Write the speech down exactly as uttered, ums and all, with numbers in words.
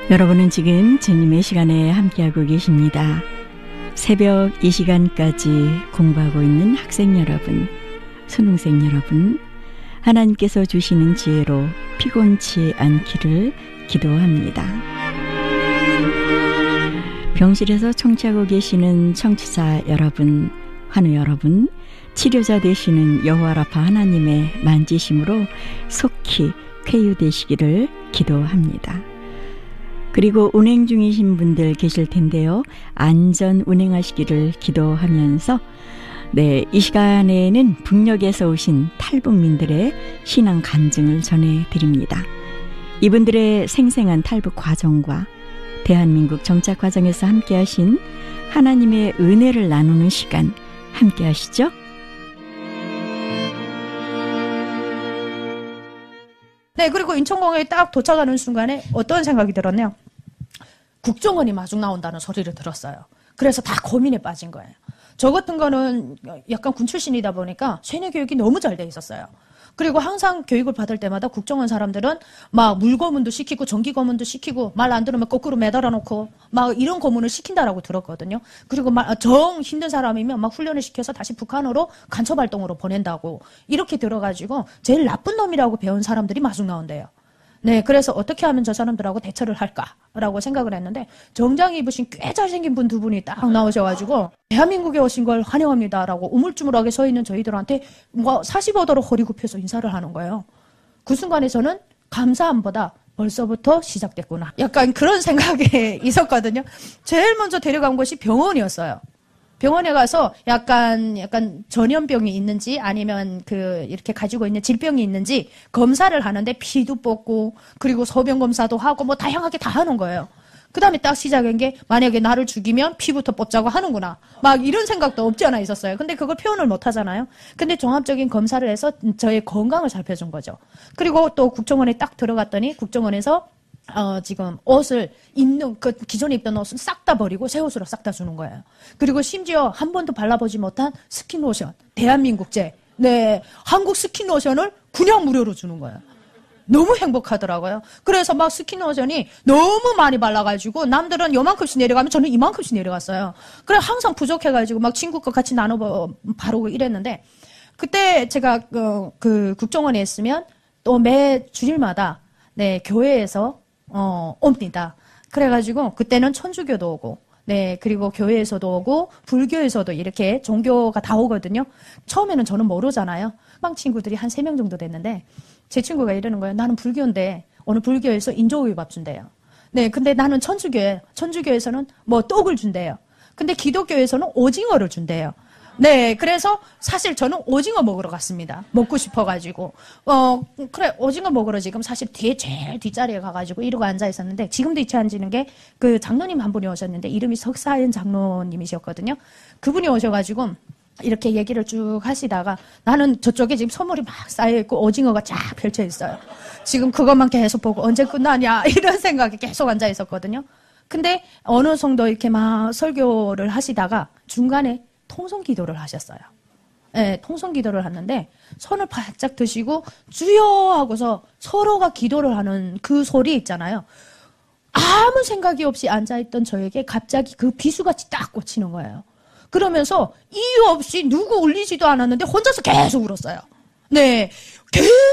여러분은 지금 주님의 시간에 함께하고 계십니다. 새벽 이 시간까지 공부하고 있는 학생 여러분, 수능생 여러분, 하나님께서 주시는 지혜로 피곤치 않기를 기도합니다. 병실에서 청취하고 계시는 청취자 여러분, 환우 여러분, 치료자 되시는 여호와 라파 하나님의 만지심으로 속히 쾌유되시기를 기도합니다. 그리고 운행 중이신 분들 계실 텐데요. 안전 운행하시기를 기도하면서 네, 이 시간에는 북녘에서 오신 탈북민들의 신앙 간증을 전해드립니다. 이분들의 생생한 탈북 과정과 대한민국 정착 과정에서 함께하신 하나님의 은혜를 나누는 시간 함께하시죠. 네, 그리고 인천공항에 딱 도착하는 순간에 어떤 생각이 들었네요. 국정원이 마중 나온다는 소리를 들었어요. 그래서 다 고민에 빠진 거예요. 저 같은 거는 약간 군 출신이다 보니까 세뇌 교육이 너무 잘 돼 있었어요. 그리고 항상 교육을 받을 때마다 국정원 사람들은 막 물고문도 시키고 전기고문도 시키고 말 안 들으면 거꾸로 매달아 놓고 막 이런 고문을 시킨다라고 들었거든요. 그리고 막 정 힘든 사람이면 막 훈련을 시켜서 다시 북한으로 간첩 활동으로 보낸다고 이렇게 들어가지고 제일 나쁜 놈이라고 배운 사람들이 마중 나온대요. 네, 그래서 어떻게 하면 저 사람들하고 대처를 할까라고 생각을 했는데 정장 입으신 꽤 잘생긴 분 두 분이 딱 나오셔가지고 대한민국에 오신 걸 환영합니다라고 우물쭈물하게 서 있는 저희들한테 뭐 사십오 도로 허리 굽혀서 인사를 하는 거예요. 그 순간에 저는 감사함보다 벌써부터 시작됐구나. 약간 그런 생각에 있었거든요. 제일 먼저 데려간 곳이 병원이었어요. 병원에 가서 약간, 약간 전염병이 있는지 아니면 그, 이렇게 가지고 있는 질병이 있는지 검사를 하는데 피도 뽑고 그리고 소변 검사도 하고 뭐 다양하게 다 하는 거예요. 그 다음에 딱 시작한 게 만약에 나를 죽이면 피부터 뽑자고 하는구나. 막 이런 생각도 없지 않아 있었어요. 근데 그걸 표현을 못 하잖아요. 근데 종합적인 검사를 해서 저의 건강을 살펴준 거죠. 그리고 또 국정원에 딱 들어갔더니 국정원에서 어, 지금 옷을 입는, 그 기존에 입던 옷은 싹 다 버리고 새 옷으로 싹 다 주는 거예요. 그리고 심지어 한 번도 발라보지 못한 스킨로션, 대한민국제, 네, 한국 스킨로션을 그냥 무료로 주는 거예요. 너무 행복하더라고요. 그래서 막 스킨로션이 너무 많이 발라가지고 남들은 요만큼씩 내려가면 저는 이만큼씩 내려갔어요. 그래 항상 부족해가지고 막 친구과 같이 나눠 바르고 이랬는데 그때 제가 그, 그 국정원에 있으면 또 매 주일마다 네, 교회에서 어, 옵니다. 그래가지고, 그때는 천주교도 오고, 네, 그리고 교회에서도 오고, 불교에서도 이렇게 종교가 다 오거든요. 처음에는 저는 모르잖아요. 빵 친구들이 한 세 명 정도 됐는데, 제 친구가 이러는 거예요. 나는 불교인데, 어느 불교에서 인조우유밥 준대요. 네, 근데 나는 천주교에, 천주교에서는 뭐 떡을 준대요. 근데 기독교에서는 오징어를 준대요. 네, 그래서 사실 저는 오징어 먹으러 갔습니다. 먹고 싶어가지고. 어, 그래, 오징어 먹으러 지금 사실 뒤에 제일 뒷자리에 가가지고 이러고 앉아 있었는데, 지금도 잊지 않지는 게 그 장로님 한 분이 오셨는데, 이름이 석사연 장로님이셨거든요. 그분이 오셔가지고, 이렇게 얘기를 쭉 하시다가, 나는 저쪽에 지금 선물이 막 쌓여있고, 오징어가 쫙 펼쳐 있어요. 지금 그것만 계속 보고, 언제 끝나냐, 이런 생각이 계속 앉아 있었거든요. 근데 어느 정도 이렇게 막 설교를 하시다가, 중간에 통성 기도를 하셨어요. 네, 통성 기도를 하는데 손을 바짝 드시고 주여 하고서 서로가 기도를 하는 그 소리 있잖아요. 아무 생각이 없이 앉아있던 저에게 갑자기 그 비수같이 딱 꽂히는 거예요. 그러면서 이유 없이 누구 울리지도 않았는데 혼자서 계속 울었어요. 네, 계속